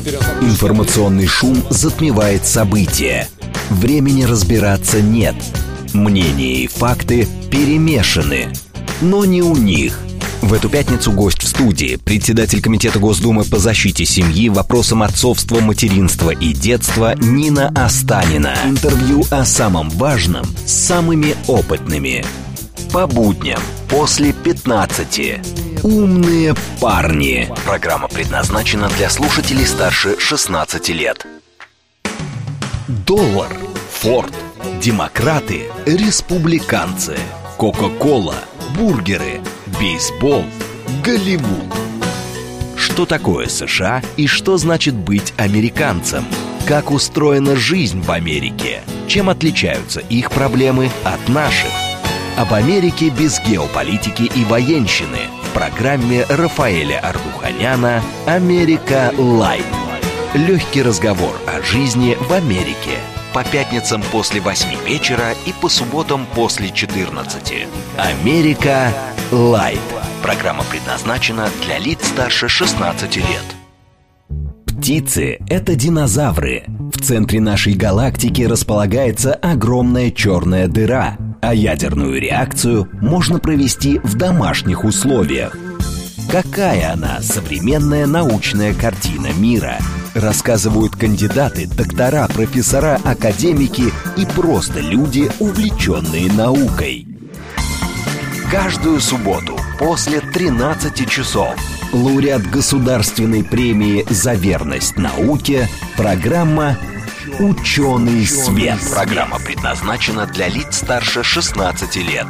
Информационный шум затмевает события. Времени разбираться нет. Мнения и факты перемешаны. Но не у них. В эту пятницу гость в студии, председатель Комитета Госдумы по защите семьи, вопросам отцовства, материнства и детства Нина Останина. Интервью о самом важном с самыми опытными. По будням после 15. Умные парни. Программа предназначена для слушателей старше 16 лет. Доллар, Форд, демократы, республиканцы, Кока-кола, бургеры, бейсбол, Голливуд. Что такое США и что значит быть американцем? Как устроена жизнь в Америке? Чем отличаются их проблемы от наших? Об Америке без геополитики и военщины в программе Рафаэля Ардуханяна «Америка Лайт». Легкий разговор о жизни в Америке. По пятницам после 8 вечера и по субботам после 14. «Америка Лайт». Программа предназначена для лиц старше 16 лет. Птицы – это динозавры. В центре нашей галактики располагается огромная черная дыра, а ядерную реакцию можно провести в домашних условиях. Какая она, современная научная картина мира? Рассказывают кандидаты, доктора, профессора, академики и просто люди, увлеченные наукой. Каждую субботу после 13 часов лауреат Государственной премии за верность науке, программа «Ученый свет». Программа предназначена для лиц старше 16 лет.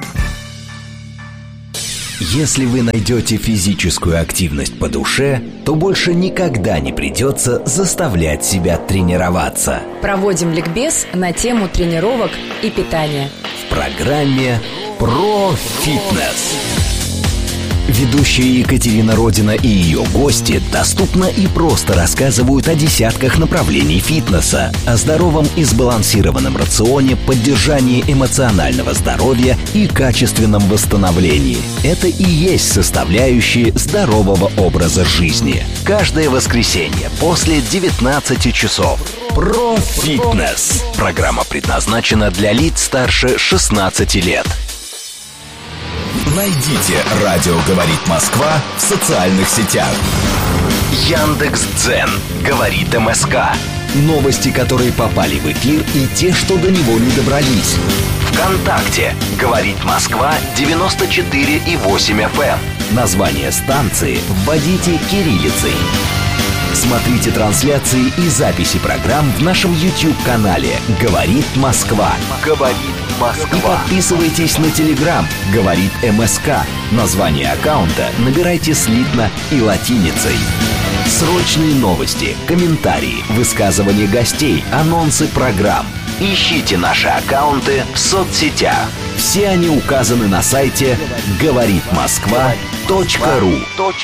Если вы найдете физическую активность по душе, то больше никогда не придется заставлять себя тренироваться. Проводим ликбез на тему тренировок и питания. В программе «Про фитнес». Ведущая Екатерина Родина и ее гости доступно и просто рассказывают о десятках направлений фитнеса, о здоровом и сбалансированном рационе, поддержании эмоционального здоровья и качественном восстановлении. Это и есть составляющие здорового образа жизни. Каждое воскресенье после 19 часов. Про фитнес. Программа предназначена для лиц старше 16 лет. Найдите «Радио говорит Москва» в социальных сетях. Яндекс.Дзен говорит МСК. Новости, которые попали в эфир, и те, что до него не добрались. ВКонтакте говорит Москва 94,8 FM. Название станции вводите кириллицей. Смотрите трансляции и записи программ в нашем YouTube-канале «Говорит Москва». «Говорит Москва». И подписывайтесь на Telegram «Говорит МСК». Название аккаунта набирайте слитно и латиницей. Срочные новости, комментарии, высказывания гостей, анонсы программ. Ищите наши аккаунты в соцсетях. Все они указаны на сайте говоритмосква.ру.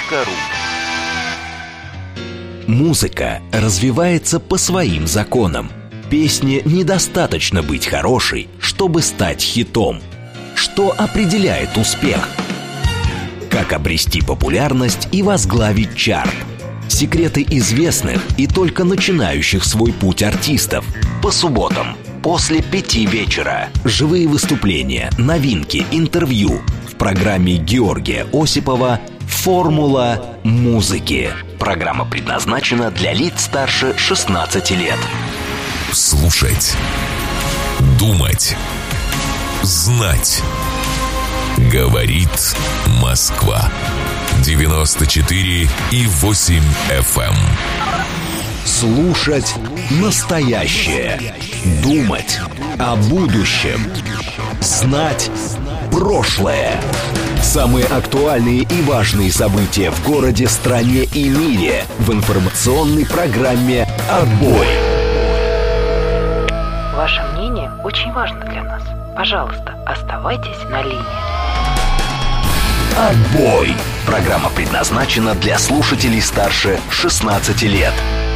Музыка развивается по своим законам. Песне недостаточно быть хорошей, чтобы стать хитом. Что определяет успех? Как обрести популярность и возглавить чарт? Секреты известных и только начинающих свой путь артистов. По субботам после 5 вечера. Живые выступления, новинки, интервью. В программе Георгия Осипова «Формула музыки». Программа предназначена для лиц старше 16 лет. Слушать, думать, знать. Говорит Москва. 94,8 FM. Слушать настоящее. Думать о будущем. Знать прошлое. Самые актуальные и важные события в городе, стране и мире в информационной программе «Отбой». Ваше мнение очень важно для нас. Пожалуйста, оставайтесь на линии. «Отбой». Программа предназначена для слушателей старше 16 лет.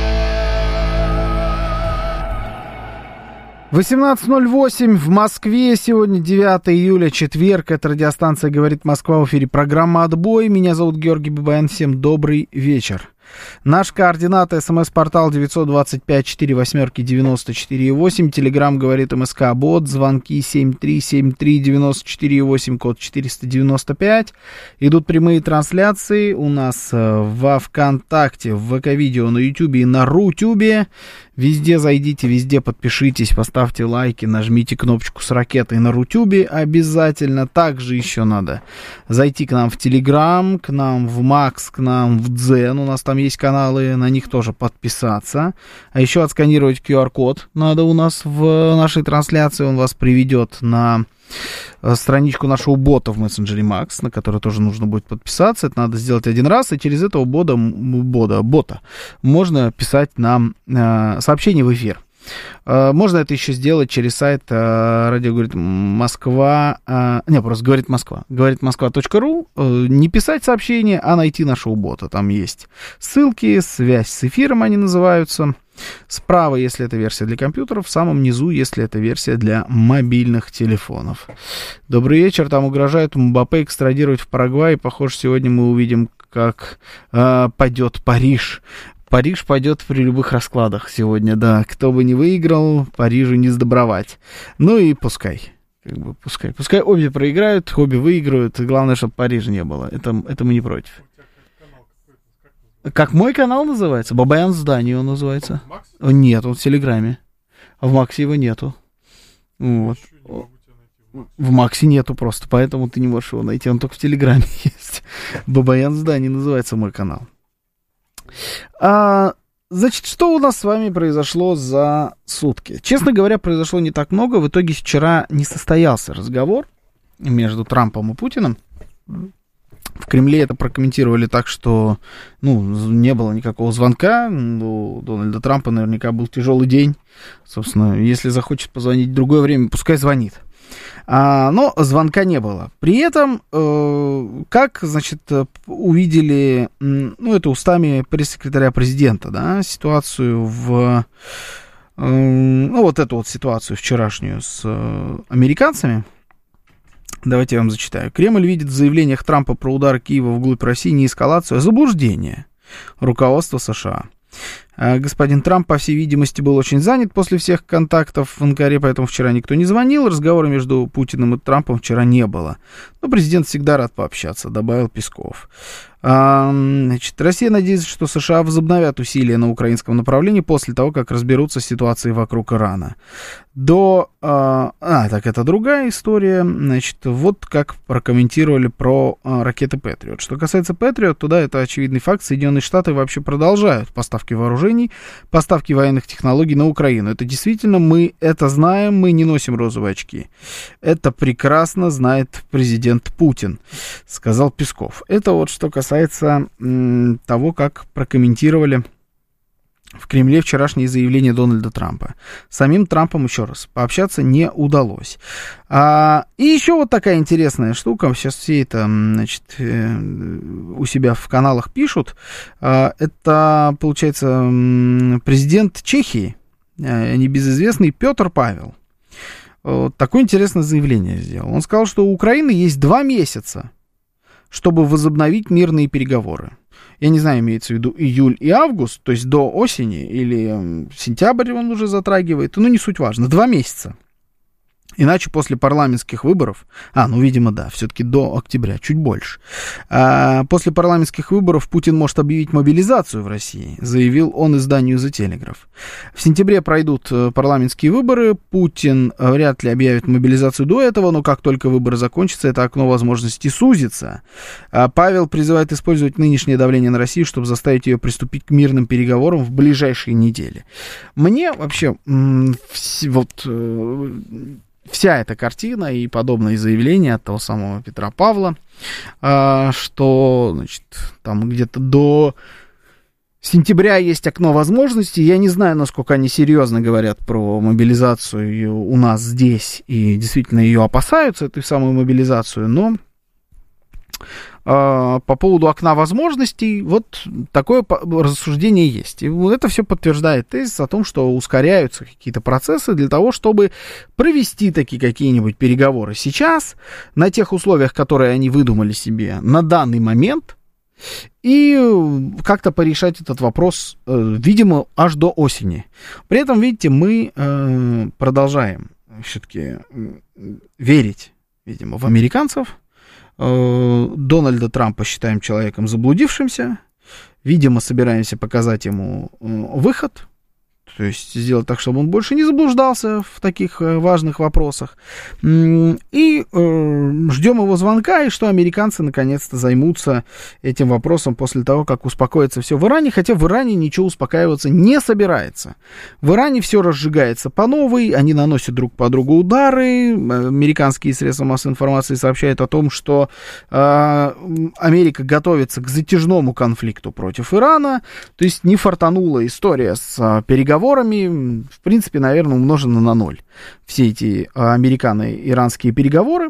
18:08 в Москве. Сегодня 9 июля, четверг. Это радиостанция «Говорит Москва», в эфире программа «Отбой». Меня зовут Георгий Бабаян. Всем добрый вечер. Наш координат, смс-портал 925-48-94-8, телеграм говорит МСК-бот, звонки 7373-94-8, код 495. Идут прямые трансляции у нас во ВКонтакте, в ВК-видео, на Ютубе и на Рутюбе. Везде зайдите, везде подпишитесь, поставьте лайки, нажмите кнопочку с ракетой на Рутюбе обязательно. Также еще надо зайти к нам в Телеграм, к нам в Макс, к нам в Дзен. У нас там есть каналы, на них тоже подписаться. А еще отсканировать QR-код надо у нас в нашей трансляции. Он вас приведет на страничку нашего бота в мессенджере Макс, на который тоже нужно будет подписаться. Это надо сделать один раз, и через этого бота можно писать нам сообщение в эфир. Можно это еще сделать через сайт радио говорит Москва, просто говорит Москва, говоритмосква.ру, не писать сообщение, а найти нашего бота. Там есть ссылки, связь с эфиром они называются. Справа, если это версия для компьютеров, в самом низу, если это версия для мобильных телефонов. Добрый вечер. Там угрожают Мбаппе экстрадировать в Парагвай. Похоже, сегодня мы увидим, как пойдет Париж. Париж пойдет при любых раскладах сегодня, да. Кто бы ни выиграл, Парижу не сдобровать. Ну и пускай. Пускай обе проиграют, обе выиграют. Главное, чтобы Парижа не было. Это мы не против. Как мой канал называется? Бабаян Здание он называется. Нет, он в Телеграме. А в Максе его нету. Вот. В Максе нету просто, поэтому ты не можешь его найти. Он только в Телеграме есть. Бабаян Здание называется мой канал. Значит, что у нас с вами произошло за сутки? Честно говоря, произошло не так много. В итоге вчера не состоялся разговор между Трампом и Путиным. В Кремле это прокомментировали так, что не было никакого звонка. У Дональда Трампа наверняка был тяжелый день. Собственно, если захочет позвонить в другое время, пускай звонит. Но звонка не было. При этом, как, значит, увидели, это устами пресс-секретаря президента, да, ситуацию эту вот ситуацию вчерашнюю с американцами. Давайте я вам зачитаю. Кремль видит в заявлениях Трампа про удар Киева вглубь России не эскалацию, а заблуждение руководства США. Господин Трамп, по всей видимости, был очень занят после всех контактов в Анкаре, поэтому вчера никто не звонил. Разговора между Путиным и Трампом вчера не было. Но президент всегда рад пообщаться, добавил Песков. Значит, Россия надеется, что США возобновят усилия на украинском направлении после того, как разберутся с ситуацией вокруг Ирана. Так это другая история. Значит, вот как прокомментировали про ракеты Патриот. Что касается Патриот, то да, это очевидный факт. Соединенные Штаты вообще продолжают поставки вооружений, поставки военных технологий на Украину. Это действительно, мы это знаем, мы не носим розовые очки. Это прекрасно знает президент Путин, сказал Песков. Это вот что касается того, как прокомментировали в Кремле вчерашнее заявление Дональда Трампа. Самим Трампом, еще раз, пообщаться не удалось. И еще вот такая интересная штука. Сейчас все это, значит, у себя в каналах пишут. Это, получается, президент Чехии, небезызвестный Петр Павел. Вот такое интересное заявление сделал. Он сказал, что у Украины есть 2 месяца, чтобы возобновить мирные переговоры. Я не знаю, имеется в виду июль и август, то есть до осени, или сентябрь он уже затрагивает, не суть важно, 2 месяца. Иначе после парламентских выборов, видимо, да, все-таки до октября, чуть больше. После парламентских выборов Путин может объявить мобилизацию в России, заявил он изданию The Telegraph. В сентябре пройдут парламентские выборы, Путин вряд ли объявит мобилизацию до этого, но как только выборы закончатся, это окно возможностей сузится. Павел призывает использовать нынешнее давление на Россию, чтобы заставить ее приступить к мирным переговорам в ближайшие недели. Мне вообще вся эта картина и подобные заявления от того самого Петра Павла, что, значит, там где-то до сентября есть окно возможностей. Я не знаю, насколько они серьезно говорят про мобилизацию у нас здесь и действительно ее опасаются, эту самую мобилизацию, но по поводу окна возможностей вот такое рассуждение есть. И вот это все подтверждает тезис о том, что ускоряются какие-то процессы для того, чтобы провести такие какие-нибудь переговоры сейчас на тех условиях, которые они выдумали себе на данный момент. и как-то порешать этот вопрос, видимо, аж до осени. При этом, видите, мы продолжаем все-таки верить, видимо, в американцев. Дональда Трампа считаем человеком заблудившимся. Видимо, собираемся показать ему выход. То есть сделать так, чтобы он больше не заблуждался в таких важных вопросах. И ждем его звонка, и что американцы наконец-то займутся этим вопросом после того, как успокоится все в Иране. Хотя в Иране ничего успокаиваться не собирается. В Иране все разжигается по новой, они наносят друг по другу удары. Американские средства массовой информации сообщают о том, что Америка готовится к затяжному конфликту против Ирана. То есть не фартанула история с переговорами. В принципе, наверное, умножено на 0. Все эти американо-иранские переговоры.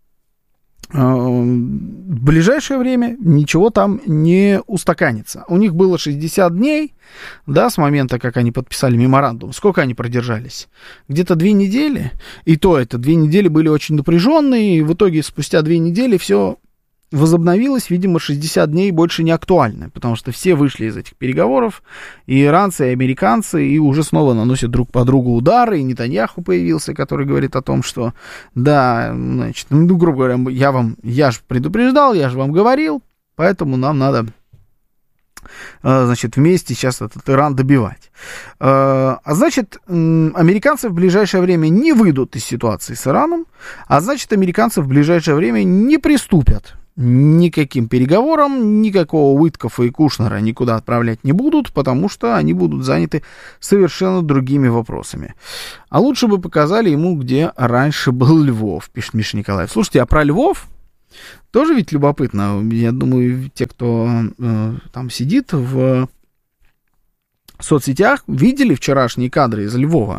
В ближайшее время ничего там не устаканится. У них было 60 дней, да, с момента, как они подписали меморандум. Сколько они продержались? Где-то 2 недели. И то это 2 недели были очень напряженные. И в итоге спустя 2 недели все возобновилось, видимо, 60 дней больше не актуально, потому что все вышли из этих переговоров, и иранцы, и американцы, и уже снова наносят друг по другу удары, и Нетаньяху появился, который говорит о том, что, да, значит, ну, грубо говоря, я же предупреждал, я же вам говорил, поэтому нам надо, значит, вместе сейчас этот Иран добивать. Значит, американцы в ближайшее время не выйдут из ситуации с Ираном, а значит, американцы в ближайшее время не приступят никаким переговорам, никакого Уиткофа и Кушнера никуда отправлять не будут, потому что они будут заняты совершенно другими вопросами. А лучше бы показали ему, где раньше был Львов, пишет Миша Николаев. Слушайте, а про Львов тоже ведь любопытно. Я думаю, те, кто там сидит в соцсетях, видели вчерашние кадры из Львова.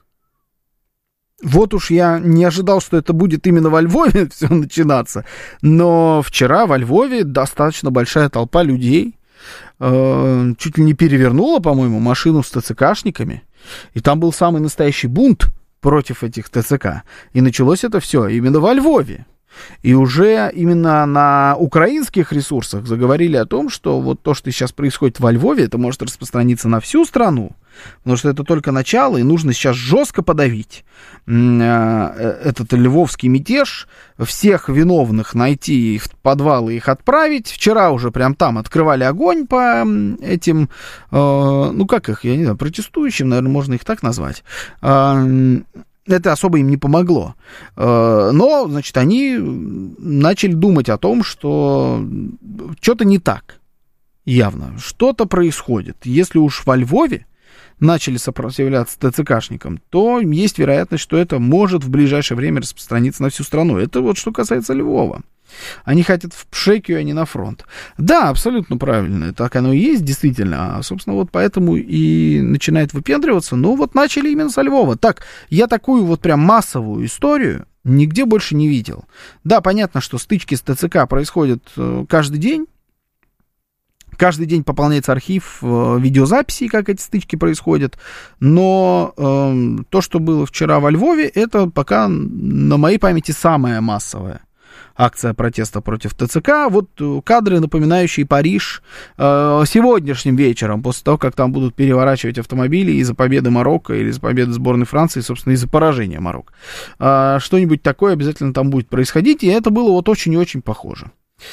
Вот уж я не ожидал, что это будет именно во Львове все начинаться, но вчера во Львове достаточно большая толпа людей чуть ли не перевернула, по-моему, машину с ТЦКшниками, и там был самый настоящий бунт против этих ТЦК, и началось это все именно во Львове. И уже именно на украинских ресурсах заговорили о том, что вот то, что сейчас происходит во Львове, это может распространиться на всю страну, потому что это только начало, и нужно сейчас жестко подавить этот львовский мятеж, всех виновных найти в подвалы, их отправить. Вчера уже прям там открывали огонь по этим, ну как их, я не знаю, протестующим, наверное, можно их так назвать. Это особо им не помогло. Но, значит, они начали думать о том, что что-то не так. Явно. Что-то происходит. Если уж во Львове начали сопротивляться ТЦКшникам, то есть вероятность, что это может в ближайшее время распространиться на всю страну. Это вот что касается Львова. Они хотят в Пшекию, а не на фронт. Да, абсолютно правильно. Так оно и есть, действительно. А, собственно, вот поэтому и начинает выпендриваться. Ну, вот начали именно со Львова. Так, я такую вот прям массовую историю нигде больше не видел. Да, понятно, что стычки с ТЦК происходят каждый день. Каждый день пополняется архив видеозаписей, как эти стычки происходят. Но то, что было вчера во Львове, это пока на моей памяти самая массовая акция протеста против ТЦК. Вот кадры, напоминающие Париж сегодняшним вечером, после того, как там будут переворачивать автомобили из-за победы Марокко или из-за победы сборной Франции, собственно, из-за поражения Марокко. Что-нибудь такое обязательно там будет происходить, и это было вот очень и очень похоже.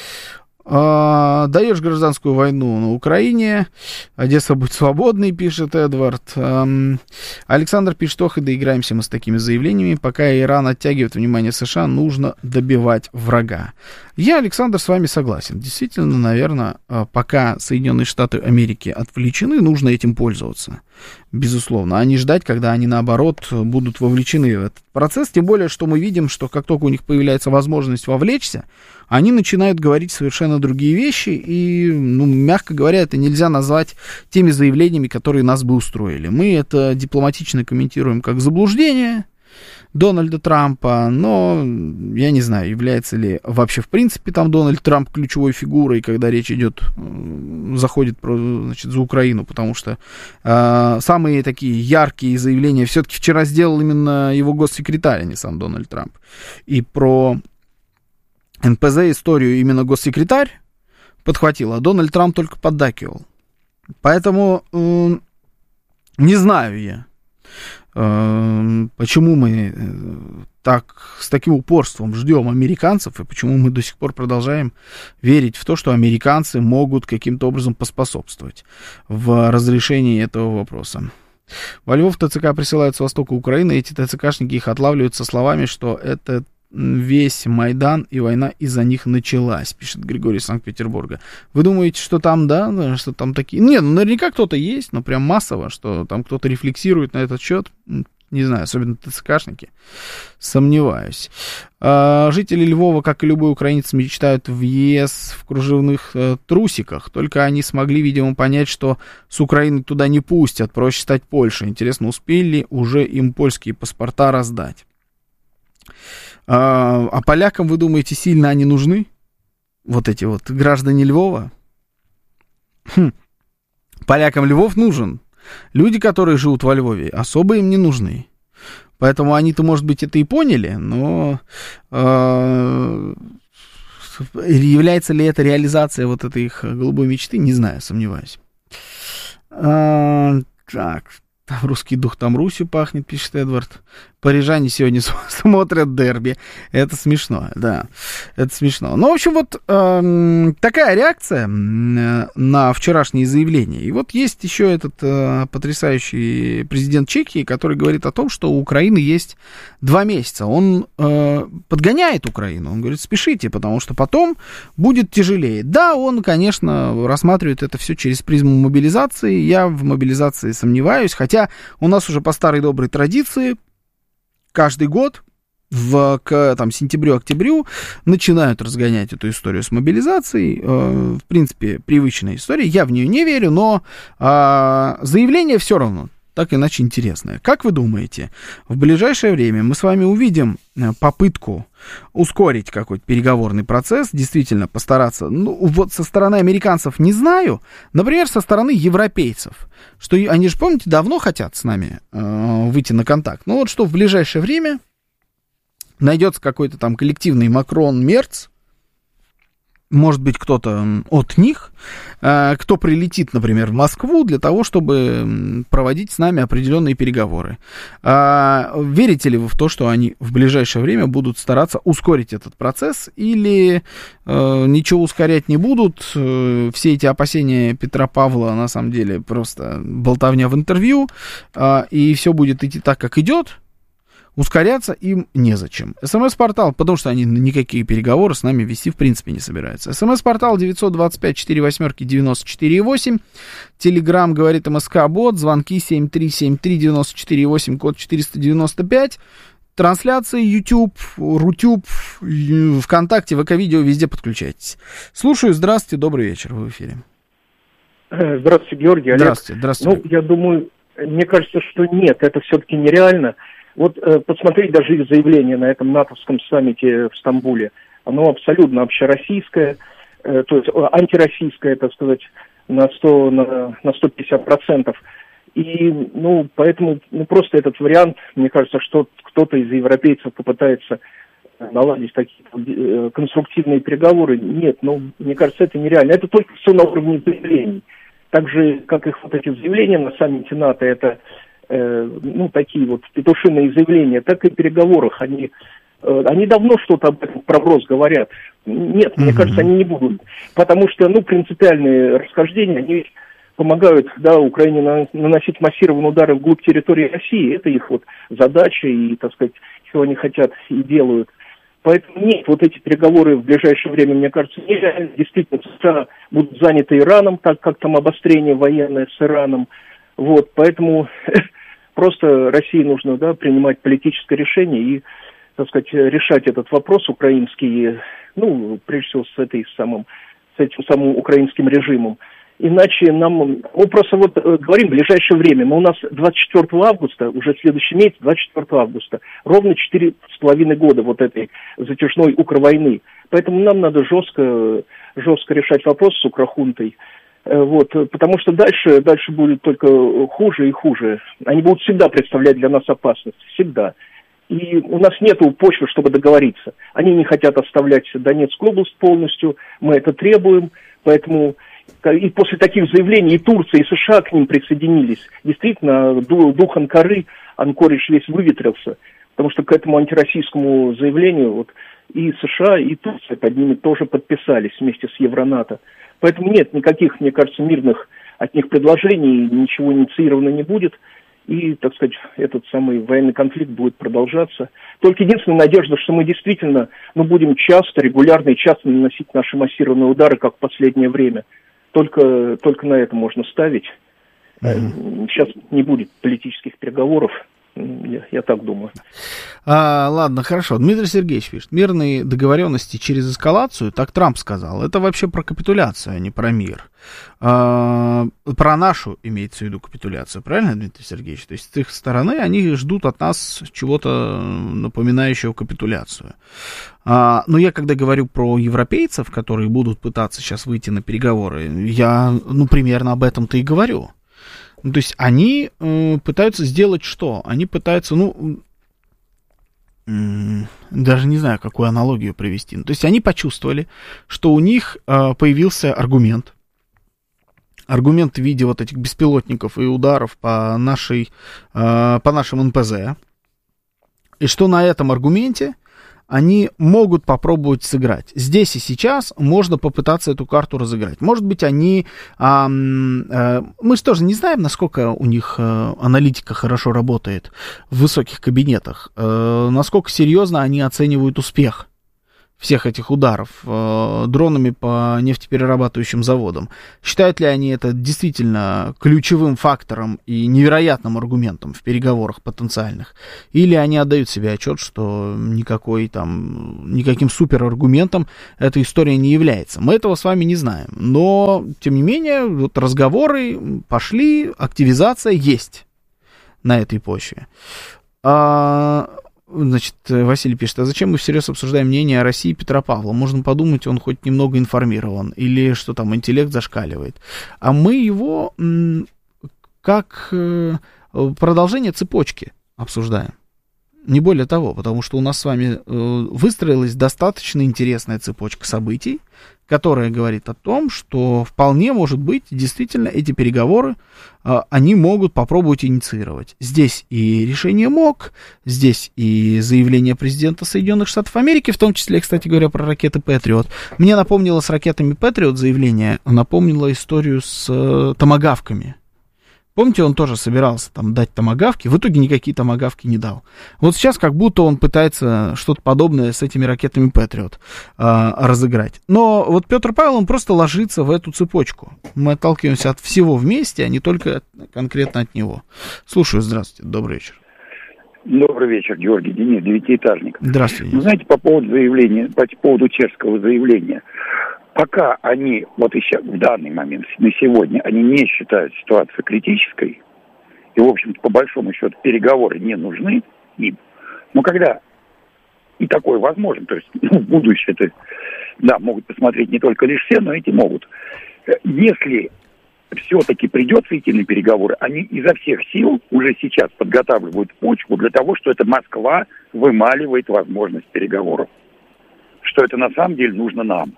Даешь гражданскую войну на Украине, Одесса будет свободной, пишет Эдвард. Александр пишет: ох, и доиграемся мы с такими заявлениями. Пока Иран оттягивает внимание США, нужно добивать врага. Я, Александр, с вами согласен. Действительно, наверное, пока Соединенные Штаты Америки отвлечены, нужно этим пользоваться. Безусловно, а не ждать, когда они, наоборот, будут вовлечены в этот процесс. Тем более, что мы видим, что как только у них появляется возможность вовлечься, они начинают говорить совершенно другие вещи, и, ну, мягко говоря, это нельзя назвать теми заявлениями, которые нас бы устроили. Мы это дипломатично комментируем как заблуждение Дональда Трампа, но я не знаю, является ли вообще в принципе там Дональд Трамп ключевой фигурой, когда речь идет, заходит, значит, за Украину, потому что самые такие яркие заявления все-таки вчера сделал именно его госсекретарь, а не сам Дональд Трамп. И про НПЗ историю именно госсекретарь подхватил, а Дональд Трамп только поддакивал. Поэтому не знаю я, почему мы с таким упорством ждем американцев, и почему мы до сих пор продолжаем верить в то, что американцы могут каким-то образом поспособствовать в разрешении этого вопроса. Во Львов ТЦК присылают с востока Украины, эти ТЦКшники их отлавливают со словами, что это весь Майдан и война из-за них началась, пишет Григорий из Санкт-Петербурга. Вы думаете, что там, да, что там такие... Нет, ну наверняка кто-то есть, но прям массово, что там кто-то рефлексирует на этот счет, не знаю, особенно ТЦКшники, сомневаюсь. Жители Львова, как и любой украинец, мечтают в ЕС в кружевных трусиках, только они смогли, видимо, понять, что с Украины туда не пустят, проще стать Польшей. Интересно, успели уже им польские паспорта раздать? А полякам, вы думаете, сильно они нужны? Вот эти вот граждане Львова? Полякам Львов нужен. Люди, которые живут во Львове, особо им не нужны. Поэтому они-то, может быть, это и поняли, но является ли это реализация вот этой их голубой мечты, не знаю, сомневаюсь. Так, там русский дух, там Русью пахнет, пишет Эдвард. Парижане сегодня смотрят дерби. Это смешно, да. Это смешно. Ну, в общем, вот такая реакция на вчерашние заявления. И вот есть еще этот потрясающий президент Чехии, который говорит о том, что у Украины есть 2 месяца. Он подгоняет Украину. Он говорит, спешите, потому что потом будет тяжелее. Да, он, конечно, рассматривает это все через призму мобилизации. Я в мобилизации сомневаюсь. Хотя у нас уже по старой доброй традиции каждый год к сентябрю-октябрю начинают разгонять эту историю с мобилизацией. В принципе, привычная история. Я в нее не верю, но заявление все равно так иначе интересное. Как вы думаете, в ближайшее время мы с вами увидим попытку ускорить какой-то переговорный процесс, действительно постараться, ну, вот со стороны американцев не знаю, например, со стороны европейцев, что они же, помните, давно хотят с нами выйти на контакт, ну вот что в ближайшее время найдется какой-то там коллективный Макрон-Мерц, может быть, кто-то от них, кто прилетит, например, в Москву для того, чтобы проводить с нами определенные переговоры. Верите ли вы в то, что они в ближайшее время будут стараться ускорить этот процесс, или ничего ускорять не будут? Все эти опасения Петра Павла, на самом деле, просто болтовня в интервью, и все будет идти так, как идет. Ускоряться им незачем. СМС-портал, потому что они никакие переговоры с нами вести в принципе не собираются. СМС-портал 925-48-94-8. Телеграм говорит МСК-бот. Звонки 7373-94-8, код 495. Трансляции YouTube, Рутюб, ВКонтакте, ВК-видео, везде подключайтесь. Слушаю, здравствуйте, добрый вечер, вы в эфире. Здравствуйте, Георгий, Олег. Здравствуйте. Ну, я думаю, мне кажется, что нет, это все-таки нереально. Вот посмотреть даже их заявление на этом натовском саммите в Стамбуле, оно абсолютно общероссийское, то есть антироссийское, так сказать, на 150%. И, ну, поэтому, ну, просто этот вариант, мне кажется, что кто-то из европейцев попытается наладить такие конструктивные переговоры. Нет, ну, мне кажется, это нереально. Это только все на уровне заявлений. Так же, как их вот эти заявления на саммите НАТО, это ну, такие вот петушиные заявления, так и в переговорах. Они давно что-то об этом проброс говорят. Нет, мне кажется, они не будут. Потому что, ну, принципиальные расхождения, они ведь помогают, да, Украине наносить массированные удары вглубь территории России. Это их вот задача и, так сказать, чего они хотят и делают. Поэтому нет, вот эти переговоры в ближайшее время, мне кажется, нереально. Действительно, США будут заняты Ираном, так как там обострение военное с Ираном. Вот, поэтому просто России нужно, да, принимать политическое решение и, так сказать, решать этот вопрос украинский, ну, прежде всего с этим самым украинским режимом. Иначе нам, мы просто вот говорим в ближайшее время, но у нас 24 августа, уже следующий месяц, 24 августа, ровно 4,5 года вот этой затяжной укровойны. Поэтому нам надо жестко решать вопрос с укрохунтой. Вот, потому что дальше будет только хуже и хуже. Они будут всегда представлять для нас опасность, всегда. и у нас нет почвы, чтобы договориться. Они не хотят оставлять Донецкую область полностью, мы это требуем, поэтому и после таких заявлений и Турция, и США к ним присоединились. Действительно, дух Анкары, Анкоридж весь выветрился, потому что к этому антироссийскому заявлению вот и США, и Турция под ними тоже подписались вместе с Евронато. Поэтому нет никаких, мне кажется, мирных от них предложений, ничего инициировано не будет. И, так сказать, этот самый военный конфликт будет продолжаться. Только единственная надежда, что мы действительно будем регулярно и часто наносить наши массированные удары, как в последнее время. Только на это можно ставить. Сейчас не будет политических переговоров. Я так думаю. Ладно, хорошо. Дмитрий Сергеевич пишет. Мирные договоренности через эскалацию, так Трамп сказал, это вообще про капитуляцию, а не про мир. Про нашу имеется в виду капитуляцию, правильно, Дмитрий Сергеевич? То есть с их стороны они ждут от нас чего-то напоминающего капитуляцию. Но я когда говорю про европейцев, которые будут пытаться сейчас выйти на переговоры, я, примерно об этом-то и говорю. То есть они пытаются сделать что? Они пытаются, даже не знаю, какую аналогию привести. То есть они почувствовали, что у них появился аргумент. Аргумент в виде вот этих беспилотников и ударов по нашим НПЗ. И что на этом аргументе они могут попробовать сыграть. Здесь и сейчас можно попытаться эту карту разыграть. Может быть, они... мы же тоже не знаем, насколько у них аналитика хорошо работает в высоких кабинетах, насколько серьезно они оценивают успех всех этих ударов дронами по нефтеперерабатывающим заводам. Считают ли они это действительно ключевым фактором и невероятным аргументом в переговорах потенциальных? Или они отдают себе отчет, что никаким супераргументом эта история не является? Мы этого с вами не знаем. Но, тем не менее, вот разговоры пошли, активизация есть на этой почве. Значит, Василий пишет, а зачем мы всерьез обсуждаем мнение о России Петра Павла? Можно подумать, он хоть немного информирован, или что там, интеллект зашкаливает. А мы его как продолжение цепочки обсуждаем. Не более того, потому что у нас с вами выстроилась достаточно интересная цепочка событий, которая говорит о том, что вполне может быть, действительно, эти переговоры они могут попробовать инициировать. Здесь и решение МОК, здесь и заявление президента Соединенных Штатов Америки, в том числе, кстати говоря, про ракеты Патриот. Мне напомнило с ракетами Патриот заявление, напомнило историю с томагавками. Помните, он тоже собирался там дать томагавки, в итоге никакие томагавки не дал. Вот сейчас как будто он пытается что-то подобное с этими ракетами Патриот разыграть. Но вот Петр Павел, он просто ложится в эту цепочку. Мы отталкиваемся от всего вместе, а не только конкретно от него. Слушаю, здравствуйте, добрый вечер. Добрый вечер, Георгий, Денис, девятиэтажник. Здравствуйте. Знаете, по поводу чешского заявления, пока они, вот еще в данный момент, на сегодня, они не считают ситуацию критической, и, в общем-то, по большому счету, переговоры не нужны им, но когда и такое возможно, то есть в будущее, это, да, могут посмотреть не только лишь все, но эти могут. Если все-таки придется идти на переговоры, они изо всех сил уже сейчас подготавливают почву для того, что это Москва вымаливает возможность переговоров. Что это на самом деле нужно нам.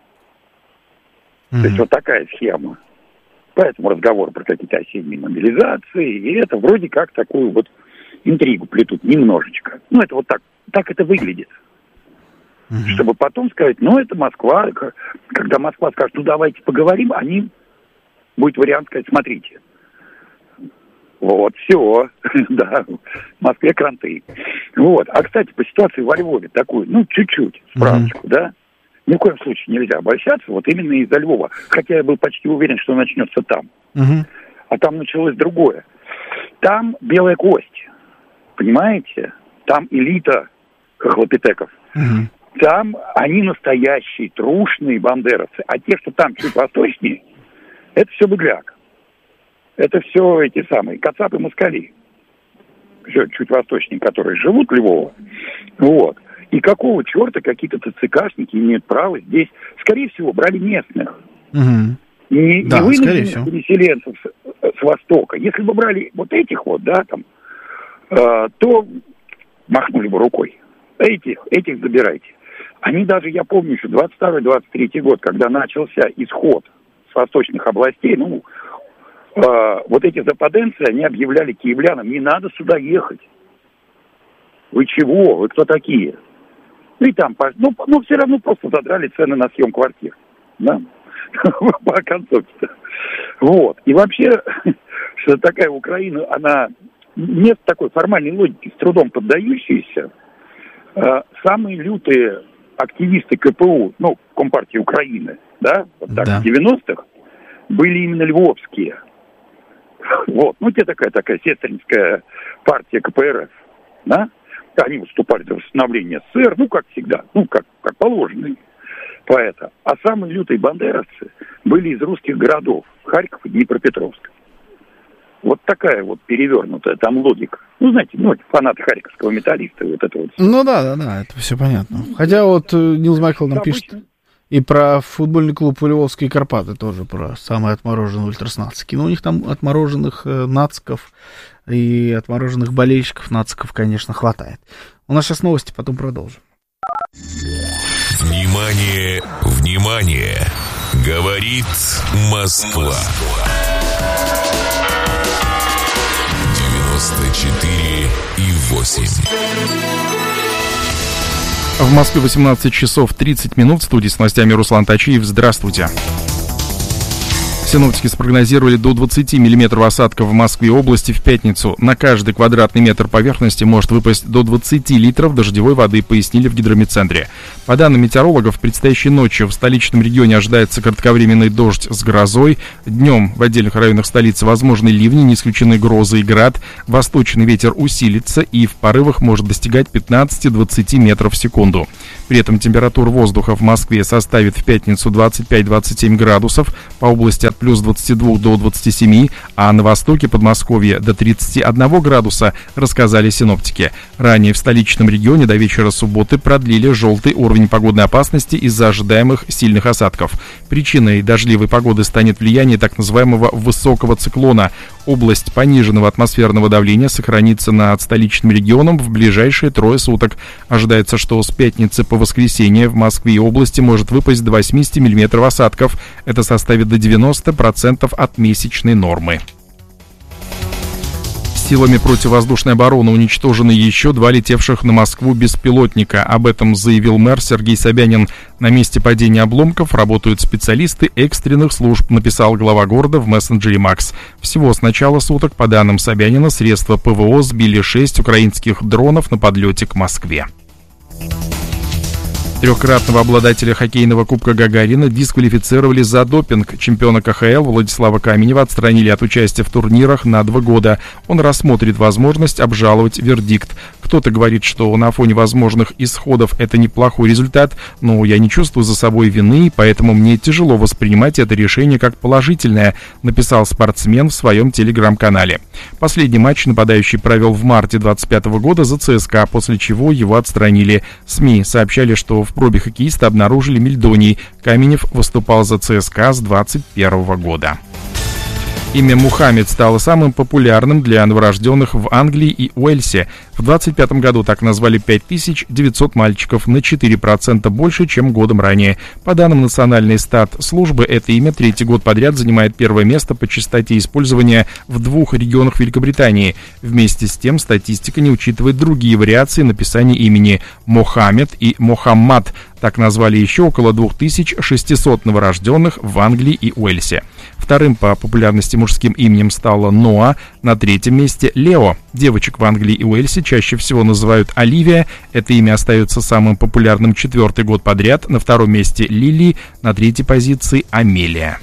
То есть вот такая схема. Поэтому разговор про какие-то осенние мобилизации, и это вроде как такую вот интригу плетут немножечко. Ну, это вот так это выглядит. Чтобы потом сказать, это Москва, когда Москва скажет, давайте поговорим, будет вариант сказать, смотрите, вот, все, да, в Москве кранты. Вот, а, кстати, по ситуации во Львове такую, чуть-чуть справочку, да, ни в коем случае нельзя обольщаться, вот именно из-за Львова, хотя я был почти уверен, что начнется там. А там началось другое. Там белая кость, понимаете, там элита хохлопитеков. Там они настоящие, трушные бандеровцы, а те, что там чуть восточнее, это все быгляк. Это все эти самые кацапы-москали. Все чуть восточнее, которые живут в Львово. Вот. И какого черта какие-то ТЦКшники имеют право здесь, скорее всего, брали местных. Не вынужденных переселенцев с Востока. Если бы брали вот этих вот, да, там, то махнули бы рукой. Этих забирайте. Они даже, я помню, еще 22-23 год, когда начался исход с восточных областей, вот эти западенцы, они объявляли киевлянам: не надо сюда ехать. Вы чего? Вы кто такие? И там, все равно просто задрали цены на съем квартир. Да? По концовке-то. Вот. И вообще, что такая Украина, она нет такой формальной логики, с трудом поддающейся. Самые лютые активисты КПУ, Компартии Украины, да, в 90-х, были именно львовские. Вот. Те такая сестринская партия КПРФ, да? Они выступали за восстановление СССР, как всегда, как положено. Поэта. А самые лютые бандеровцы были из русских городов, Харьков и Днепропетровск. Вот такая вот перевернутая там логика. Знаете, фанаты харьковского металлиста, вот это вот. Да, это все понятно. Хотя Нилс Майкл нам пишет и про футбольный клуб Львовские Карпаты тоже, про самые отмороженные ультраснацики. У них там отмороженных нациков и отмороженных болельщиков нациков, конечно, хватает. У нас сейчас новости, потом продолжим. Внимание, внимание! Говорит Москва. 94,8. В Москве 18 часов 30 минут. В студии с новостями Руслан Тачиев. Здравствуйте. Синоптики спрогнозировали до 20 миллиметров осадков в Москве и области в пятницу. На каждый квадратный метр поверхности может выпасть до 20 литров дождевой воды, пояснили в гидрометцентре. По данным метеорологов, предстоящей ночью в столичном регионе ожидается кратковременный дождь с грозой. Днем в отдельных районах столицы возможны ливни, не исключены грозы и град. Восточный ветер усилится и в порывах может достигать 15-20 метров в секунду. При этом температура воздуха в Москве составит в пятницу 25-27 градусов, по области от плюс 22 до 27, а на востоке Подмосковья до 31 градуса, рассказали синоптики. Ранее в столичном регионе до вечера субботы продлили желтый уровень погодной опасности из-за ожидаемых сильных осадков. Причиной дождливой погоды станет влияние так называемого высокого циклона. Область пониженного атмосферного давления сохранится над столичным регионом в ближайшие 3 суток. Ожидается, что с пятницы по воскресенье в Москве и области может выпасть до 80 мм осадков. Это составит до 90% от месячной нормы. Силами противовоздушной обороны уничтожены еще 2 летевших на Москву беспилотника. Об этом заявил мэр Сергей Собянин. На месте падения обломков работают специалисты экстренных служб, написал глава города в мессенджере Макс. Всего с начала суток, по данным Собянина, средства ПВО сбили 6 украинских дронов на подлете к Москве. Трехкратного обладателя хоккейного кубка Гагарина дисквалифицировали за допинг. Чемпиона КХЛ Владислава Каменева отстранили от участия в турнирах на 2 года. Он рассмотрит возможность обжаловать вердикт. Кто-то говорит, что на фоне возможных исходов это неплохой результат, но я не чувствую за собой вины, поэтому мне тяжело воспринимать это решение как положительное, написал спортсмен в своем телеграм-канале. Последний матч нападающий провел в марте 2025 года за ЦСКА, после чего его отстранили. СМИ сообщали, что в пробе хоккеиста обнаружили мельдоний. Каменев выступал за ЦСКА с 2021 года. Имя Мухаммед стало самым популярным для новорожденных в Англии и Уэльсе. В 2025 году так назвали 5900 мальчиков, на 4% больше, чем годом ранее. По данным Национальной статслужбы, это имя 3-й год подряд занимает первое место по частоте использования в 2 регионах Великобритании. Вместе с тем, статистика не учитывает другие вариации написания имени Мохаммед и Мохаммад. Так назвали еще около 2600 новорожденных в Англии и Уэльсе. Вторым по популярности мужским именем стало Ноа, на 3-м месте Лео. Девочек в Англии и Уэльсе чаще всего называют Оливия. Это имя остается самым популярным 4-й год подряд. На 2-м месте Лили, на 3-й позиции Амелия.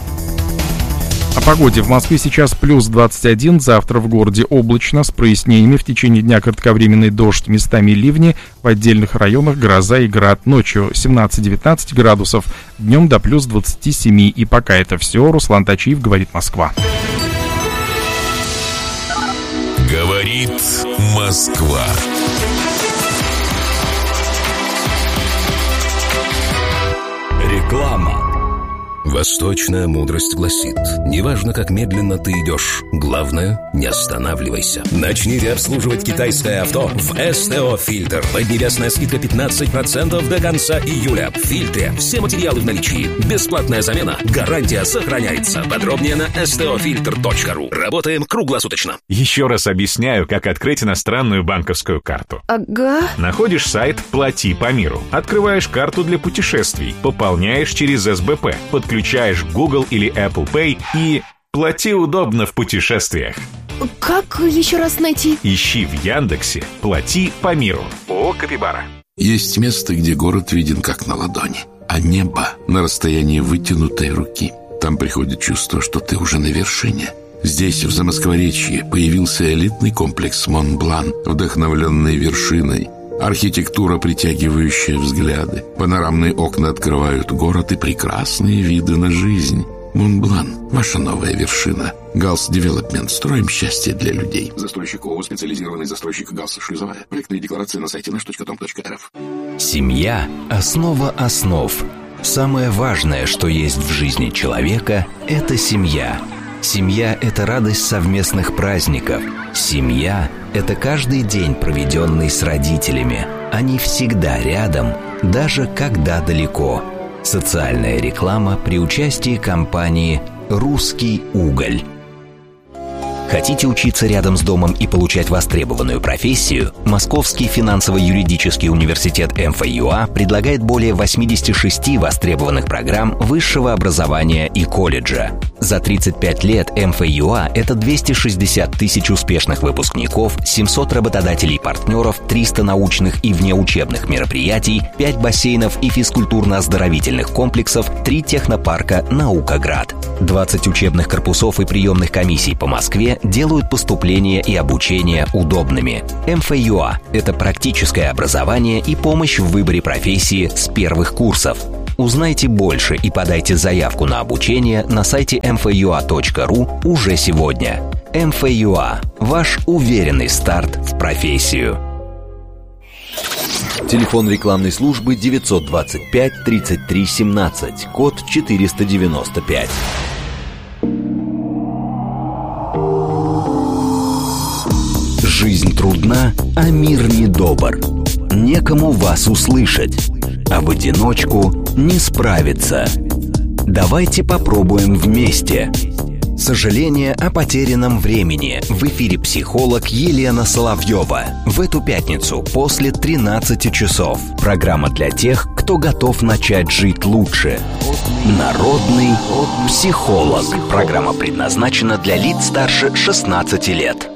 О погоде. В Москве сейчас плюс 21, завтра в городе облачно, с прояснениями, в течение дня кратковременный дождь, местами ливни, в отдельных районах гроза и град. Ночью 17-19 градусов, днем до плюс 27. И пока это все. Руслан Тачиев, говорит Москва. Говорит Москва. Реклама. Восточная мудрость гласит: неважно, как медленно ты идешь, главное, не останавливайся. Начните обслуживать китайское авто в СТО «Фильтр». Поднебесная скидка 15% до конца июля. В «Фильтре» все материалы в наличии. Бесплатная замена. Гарантия сохраняется. Подробнее на stofilter.ru. Работаем круглосуточно. Еще раз объясняю, как открыть иностранную банковскую карту. Ага. Находишь сайт «Плати по миру». Открываешь карту для путешествий. Пополняешь через СБП. Подключаешь Google или Apple Pay и плати удобно в путешествиях. Как еще раз найти? Ищи в Яндексе «Плати по миру». О, Капибара. Есть место, где город виден как на ладони, а небо на расстоянии вытянутой руки. Там приходит чувство, что ты уже на вершине. Здесь, в Замоскворечье, появился элитный комплекс Монблан, вдохновленный вершиной. Архитектура, притягивающая взгляды. Панорамные окна открывают город и прекрасные виды на жизнь. Монблан – ваша новая вершина. Галс Девелопмент. Строим счастье для людей. Застройщик ООО «Специализированный застройщик Галс Шлюзовая». Проектные декларации на сайте nаш.com.рф. Семья – основа основ. Самое важное, что есть в жизни человека – это семья. Семья – это радость совместных праздников. Семья – это каждый день, проведенный с родителями. Они всегда рядом, даже когда далеко. Социальная реклама при участии компании «Русский уголь». Хотите учиться рядом с домом и получать востребованную профессию? Московский финансово-юридический университет МФЮА предлагает более 86 востребованных программ высшего образования и колледжа. За 35 лет МФЮА – это 260 тысяч успешных выпускников, 700 работодателей-партнеров, 300 научных и внеучебных мероприятий, 5 бассейнов и физкультурно-оздоровительных комплексов, 3 технопарка «Наукаград». 20 учебных корпусов и приемных комиссий по Москве делают поступление и обучение удобными. МФЮА – это практическое образование и помощь в выборе профессии с первых курсов. Узнайте больше и подайте заявку на обучение на сайте mfua.ru уже сегодня. МФЮА – ваш уверенный старт в профессию. Телефон рекламной службы 925 33 17, код 495. Жизнь трудна, а мир недобр. Некому вас услышать, а в одиночку не справиться. Давайте попробуем вместе. Сожаление о потерянном времени. В эфире психолог Елена Соловьева. В эту пятницу после 13 часов. Программа для тех, кто готов начать жить лучше. Народный психолог. Программа предназначена для лиц старше 16 лет.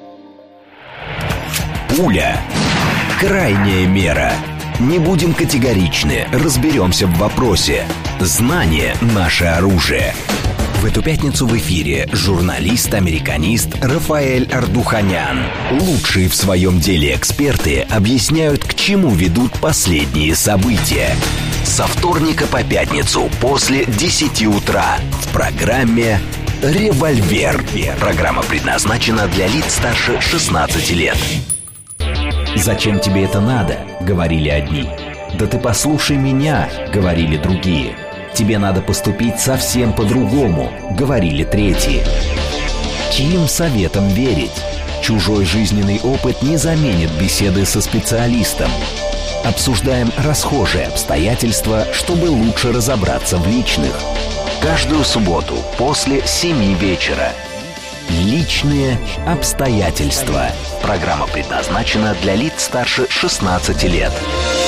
Пуля. Крайняя мера. Не будем категоричны, разберемся в вопросе. Знание – наше оружие. В эту пятницу в эфире журналист-американист Рафаэль Ардуханян. Лучшие в своем деле эксперты объясняют, к чему ведут последние события. Со вторника по пятницу после 10 утра в программе «Револьвер». Программа предназначена для лиц старше 16 лет. «Зачем тебе это надо?» — говорили одни. «Да ты послушай меня!» — говорили другие. «Тебе надо поступить совсем по-другому», — говорили третьи. Чьим советом верить? Чужой жизненный опыт не заменит беседы со специалистом. Обсуждаем расхожие обстоятельства, чтобы лучше разобраться в личных. Каждую субботу после 7 вечера. Личные обстоятельства. Программа предназначена для лиц старше 16 лет.